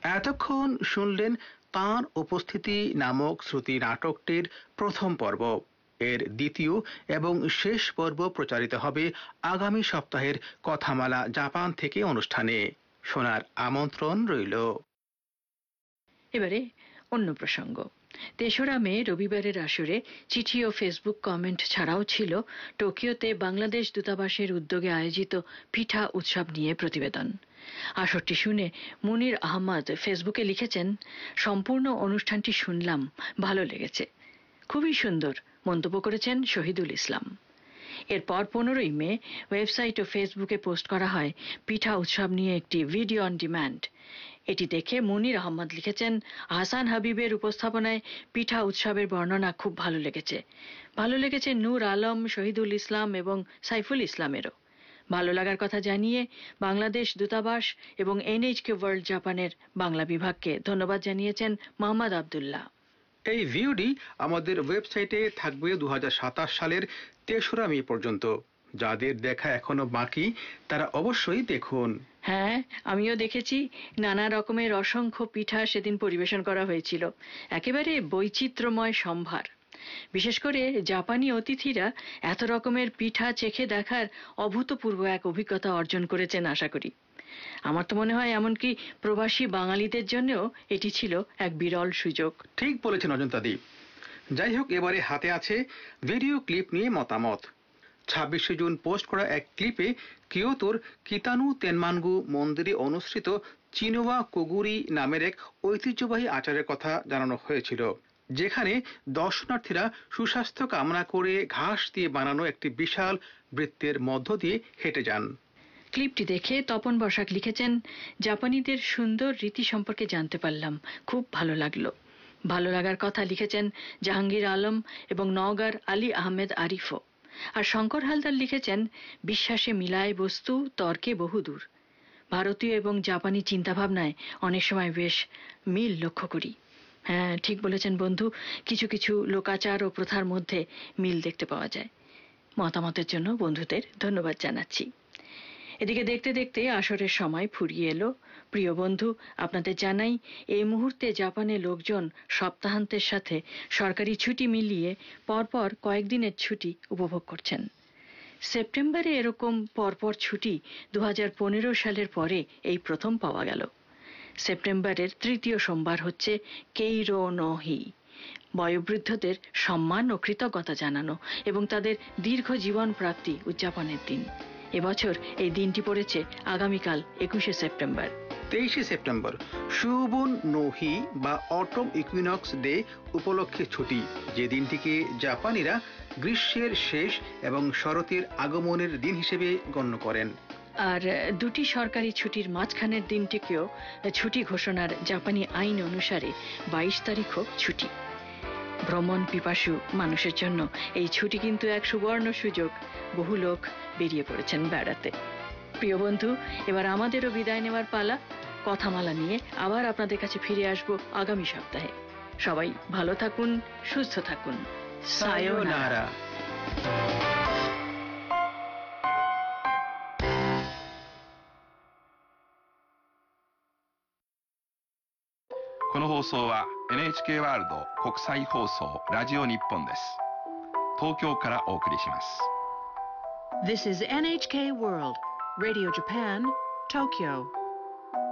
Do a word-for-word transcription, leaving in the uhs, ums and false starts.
এতক্ষণ শুনলেন তাঁর উপস্থিতি নামক শ্রুতি নাটকটির প্রথম পর্ব। এর দ্বিতীয় এবং শেষ পর্ব প্রচারিত হবে আগামী সপ্তাহের কথামালা জাপান থেকে অনুষ্ঠানে। শোনার আমন্ত্রণ রইল। এবারে অন্য প্রসঙ্গ। তেসরা মে রবিবারের আসরে চিঠি ও ফেসবুক কমেন্ট ছাড়াও ছিল টোকিওতে বাংলাদেশ দূতাবাসের উদ্যোগে আয়োজিত পিঠা উৎসব নিয়ে প্রতিবেদন। আসরটি শুনে মুনির আহমদ ফেসবুকে লিখেছেন, সম্পূর্ণ অনুষ্ঠানটি শুনলাম, ভালো লেগেছে, খুবই সুন্দর মন্তব্য করেছেন শহীদুল ইসলাম। এরপর পনেরোই মে ওয়েবসাইট ও ফেসবুকে পোস্ট করা হয় পিঠা উৎসব নিয়ে একটি ভিডিও অন ডিম্যান্ড। এটি দেখে মুনির আহমদ লিখেছেন, হাসান হাবিবের উপস্থাপনায় পিঠা উৎসবের বর্ণনা খুব ভালো লেগেছে। ভালো লেগেছে নূর আলম, শহীদুল ইসলাম এবং সাইফুল ইসলামেরও। ভালো লাগার কথা জানিয়ে বাংলাদেশ দূতাবাস এবং এনএইচকে ওয়ার্ল্ড জাপানের বাংলা বিভাগকে ধন্যবাদ জানিয়েছেন মোহাম্মদ আবদুল্লাহ। এই ভিডিওটি আমাদের ওয়েবসাইটে থাকবে দু হাজার সাতাশ সালের তেসরা মে পর্যন্ত। যাদের দেখা এখনো বাকি তারা অবশ্যই দেখুন। হ্যাঁ, আমিও দেখেছি। নানা রকমের অসংখ্য পিঠা সেদিন পরিবেশন করা হয়েছিল, একেবারে বৈচিত্র্যময় সম্ভার। বিশেষ করে জাপানি অতিথিরা এত রকমের পিঠা চেখে দেখার অভূতপূর্ব এক অভিজ্ঞতা অর্জন করেছেন আশা করি। আমার তো মনে হয় এমনকি প্রবাসী বাঙালিদের জন্যও এটি ছিল এক বিরল সুযোগ। ঠিক বলেছেন অজন্তাদি। যাই হোক, এবারে হাতে আছে ভিডিও ক্লিপ নিয়ে মতামত। ছাব্বিশে জুন পোস্ট করা এক ক্লিপে কিয়োতোর কিতানু তেনমানগু মন্দিরে অনুসৃত চিনোয়া কোগুরি নামের এক ঐতিহ্যবাহী আচারের কথা জানানো হয়েছিল, যেখানে দর্শনার্থীরা সুস্বাস্থ্য কামনা করে ঘাস দিয়ে বানানো একটি বিশাল বৃত্তের মধ্য দিয়ে হেঁটে যান। ক্লিপটি দেখে তপন বসাক লিখেছেন, জাপানিদের সুন্দর রীতি সম্পর্কে জানতে পারলাম, খুব ভালো লাগলো। ভালো লাগার কথা লিখেছেন জাহাঙ্গীর আলম এবং নওগাঁর আলী আহমেদ আরিফও। আর শঙ্কর হালদার লিখেছেন, বিশ্বাসে মিলায় বস্তু, তর্কে বহুদূর। ভারতীয় এবং জাপানি চিন্তাভাবনায় অনেক সময় বেশ মিল লক্ষ্য করি। হ্যাঁ, ঠিক বলেছেন বন্ধু, কিছু কিছু লোকাচার ও প্রথার মধ্যে মিল দেখতে পাওয়া যায়। মতামতের জন্য বন্ধুদের ধন্যবাদ জানাচ্ছি। এদিকে দেখতে দেখতে আসরের সময় ফুরিয়ে এলো। প্রিয় বন্ধু, আপনাদের জানাই এই মুহূর্তে জাপানে লোকজন সপ্তাহান্তের সাথে সরকারি ছুটি মিলিয়ে পরপর কয়েকদিনের ছুটি উপভোগ করছেন। সেপ্টেম্বরে এরকম পরপর ছুটি দু হাজার পনেরো সালের পরে এই প্রথম পাওয়া গেল। সেপ্টেম্বরের তৃতীয় সোমবার হচ্ছে কেইরো নো হি, বয়োবৃদ্ধদের সম্মান ও কৃতজ্ঞতা জানানো এবং তাদের দীর্ঘ জীবন প্রাপ্তি উদযাপনের দিন। এবছর এই দিনটি পড়েছে আগামীকাল একুশে সেপ্টেম্বর। তেইশে সেপ্টেম্বর শুবুন নোহি বা অটম ইকুইনক্স ডে উপলক্ষে ছুটি, যে দিনটিকে জাপানিরা গ্রীষ্মের শেষ এবং শরতের আগমনের দিন হিসেবে গণ্য করেন। আর দুটি সরকারি ছুটির মাঝখানের দিনটিকেও ছুটি ঘোষণার জাপানি আইন অনুসারে বাইশ তারিখও ছুটি। ভ্রমণ পিপাসু মানুষের জন্য এই ছুটি কিন্তু এক সুবর্ণ সুযোগ। বহু লোক বেরিয়ে পড়েছেন বেড়াতে। প্রিয় বন্ধু, এবার আমাদেরও বিদায় নেওয়ার পালা। কথামালা নিয়ে আবার আপনাদের কাছে ফিরে আসবো আগামী সপ্তাহে। সবাই ভালো থাকুন, সুস্থ থাকুন। সায়োনারা। この放送は エヌエイチケー ワールド国際放送ラジオ日本です。東京からお送りします。 This is エヌエイチケー World Radio Japan, Tokyo.